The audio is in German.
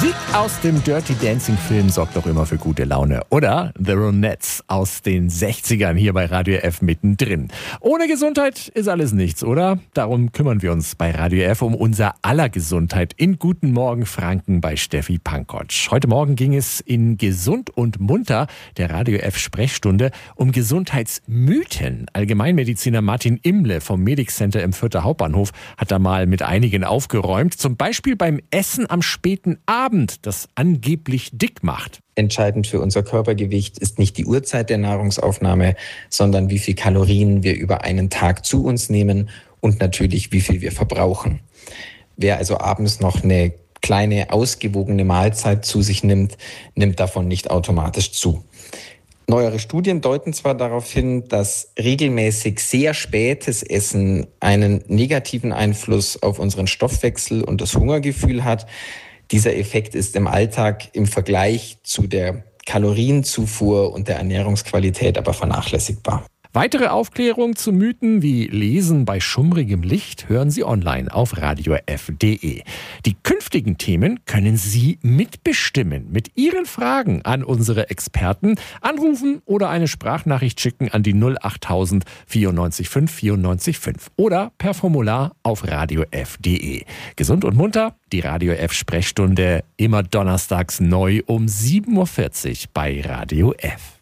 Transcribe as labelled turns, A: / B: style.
A: Musik aus dem Dirty Dancing Film sorgt doch immer für gute Laune. Oder The Ronettes aus den 60ern hier bei Radio F mittendrin. Ohne Gesundheit ist alles nichts, oder? Darum kümmern wir uns bei Radio F um unser aller Gesundheit in Guten Morgen Franken bei Steffi Pankotsch. Heute Morgen ging es in Gesund und Munter, der Radio F Sprechstunde, um Gesundheitsmythen. Allgemeinmediziner Martin Imle vom Medic Center im Fürther Hauptbahnhof hat da mal mit einigen aufgeräumt. Zum Beispiel beim Essen am späten Abend, das angeblich dick macht.
B: Entscheidend für unser Körpergewicht ist nicht die Uhrzeit der Nahrungsaufnahme, sondern wie viel Kalorien wir über einen Tag zu uns nehmen und natürlich wie viel wir verbrauchen. Wer also abends noch eine kleine, ausgewogene Mahlzeit zu sich nimmt, nimmt davon nicht automatisch zu. Neuere Studien deuten zwar darauf hin, dass regelmäßig sehr spätes Essen einen negativen Einfluss auf unseren Stoffwechsel und das Hungergefühl hat. Dieser Effekt ist im Alltag im Vergleich zu der Kalorienzufuhr und der Ernährungsqualität aber vernachlässigbar.
A: Weitere Aufklärung zu Mythen wie Lesen bei schummrigem Licht hören Sie online auf radiof.de. Die künftigen Themen können Sie mitbestimmen. Mit Ihren Fragen an unsere Experten anrufen oder eine Sprachnachricht schicken an die 08000 94 5 94 5 oder per Formular auf radiof.de. Gesund und munter, die Radio F Sprechstunde immer donnerstags neu um 7.40 Uhr bei Radio F.